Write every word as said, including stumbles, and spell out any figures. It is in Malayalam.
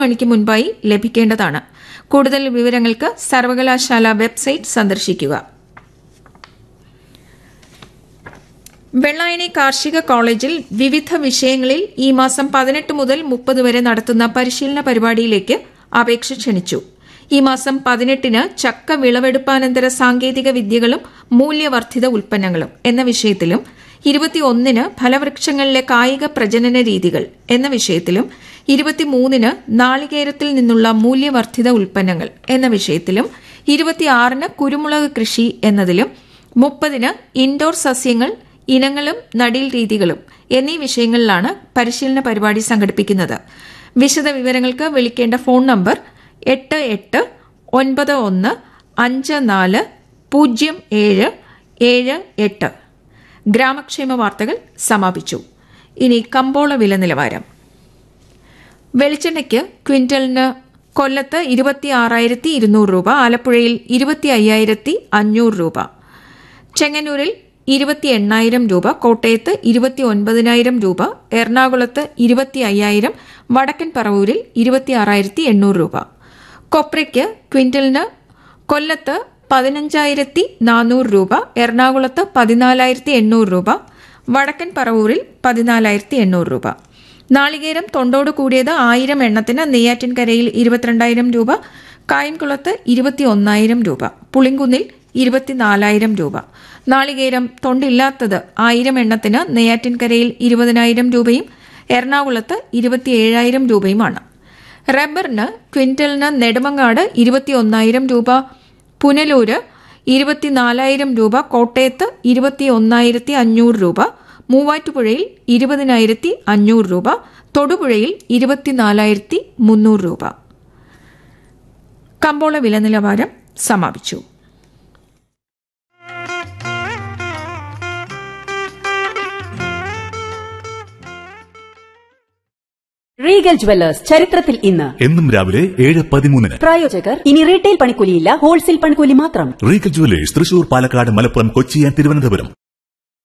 മണിക്ക് മുൻപായി ലഭിക്കേണ്ടതാണ്. കൂടുതൽ വിവരങ്ങൾക്ക് സർവകലാശാല വെബ്സൈറ്റ് സന്ദർശിക്കുക. വെള്ളായണി കാർഷിക കോളേജിൽ വിവിധ വിഷയങ്ങളിൽ ഈ മാസം പതിനെട്ട് മുതൽ മുപ്പത് വരെ നടത്തുന്ന പരിശീലന പരിപാടിയിലേക്ക് അപേക്ഷ ക്ഷണിച്ചു. ഈ മാസം പതിനെട്ടിന് ചക്ക വിളവെടുപ്പാനന്തര സാങ്കേതിക വിദ്യകളും മൂല്യവർദ്ധിത ഉൽപ്പന്നങ്ങളും എന്ന വിഷയത്തിലും ഇരുപത്തിയൊന്നിന് ഫലവൃക്ഷങ്ങളിലെ കായിക പ്രജനന രീതികൾ എന്ന വിഷയത്തിലും ഇരുപത്തിമൂന്നിന് നാളികേരത്തിൽ നിന്നുള്ള മൂല്യവർദ്ധിത ഉൽപ്പന്നങ്ങൾ എന്ന വിഷയത്തിലും ഇരുപത്തിയാറിന് കുരുമുളക് കൃഷി എന്നതിലും മുപ്പതിന് ഇൻഡോർ സസ്യങ്ങൾ ഇനങ്ങളും നടീൽ രീതികളും എന്നീ വിഷയങ്ങളിലാണ് പരിശീലന പരിപാടി സംഘടിപ്പിക്കുന്നത്. വിശദ വിവരങ്ങൾക്ക് വിളിക്കേണ്ട ഫോൺ നമ്പർ എട്ട് എട്ട് ഒൻപത് ഒന്ന് അഞ്ച് നാല് പൂജ്യം ഏഴ് ഏഴ് എട്ട്. ഗ്രാമക്ഷേമ വാർത്തകൾ സമാപിച്ചു. ഇനി കമ്പോള വില നിലവാരം. വെളിച്ചെണ്ണയ്ക്ക് ക്വിന്റലിന് കൊല്ലത്ത് ഇരുപത്തിയാറായിരത്തി ഇരുന്നൂറ് രൂപ, ആലപ്പുഴയിൽ ഇരുപത്തി അയ്യായിരത്തി അഞ്ഞൂറ് രൂപ, ചെങ്ങന്നൂരിൽ ഇരുപത്തി എണ്ണായിരം രൂപ, കോട്ടയത്ത് ഇരുപത്തി ഒൻപതിനായിരം രൂപ, എറണാകുളത്ത് ഇരുപത്തി അയ്യായിരം, വടക്കൻ പറവൂരിൽ ഇരുപത്തിയാറായിരത്തി എണ്ണൂറ് രൂപ. കൊപ്രയ്ക്ക് ക്വിന്റലിന് കൊല്ലത്ത് പതിനഞ്ചായിരത്തി നാനൂറ് രൂപ, എറണാകുളത്ത് പതിനാലായിരത്തി എണ്ണൂറ് രൂപ, വടക്കൻ പറവൂരിൽ പതിനാലായിരത്തി എണ്ണൂറ് രൂപ. നാളികേരം തൊണ്ടോട് കൂടിയത് ആയിരം എണ്ണത്തിന് നെയ്യാറ്റിൻകരയിൽ ഇരുപത്തിരണ്ടായിരം രൂപ, കായംകുളത്ത് ഇരുപത്തി ഒന്നായിരം രൂപ, പുളിങ്കുന്നിൽ ഇരുപത്തിനാലായിരം രൂപ. നാളികേരം തൊണ്ടില്ലാത്തത് ആയിരം എണ്ണത്തിന് നെയ്യാറ്റിൻകരയിൽ ഇരുപതിനായിരം രൂപയും എറണാകുളത്ത് ഇരുപത്തിയേഴായിരം രൂപയുമാണ്. റബ്ബറിന് ക്വിന്റലിന് നെടുമങ്ങാട് ഇരുപത്തിയൊന്നായിരം രൂപ, പുനലൂര് ഇരുപത്തിനാലായിരം രൂപ, കോട്ടയത്ത് ഇരുപത്തിയൊന്നായിരത്തി അഞ്ഞൂറ് രൂപ, മൂവാറ്റുപുഴയിൽ ഇരുപതിനായിരത്തി അഞ്ഞൂറ് രൂപ, തൊടുപുഴയിൽ ഇരുപത്തിനാലായിരത്തി മുന്നൂറ് രൂപ. കമ്പോള വില നിലവാരം സമാപിച്ചു. റീഗൽ ജുവല്ലേഴ്സ് ചരിത്രത്തിൽ ഇന്ന് എന്നും രാവിലെ ഏഴ് പതിമൂന്നിന്. പ്രായോജകർ ഇനി റീറ്റെയിൽ പണിക്കൂലിയില്ല, ഹോൾസെയിൽ പണിക്കൂലി മാത്രം. Regal jewellers Thrissur, Palakkad, Malappuram, Kochi, Thiruvananthapuram.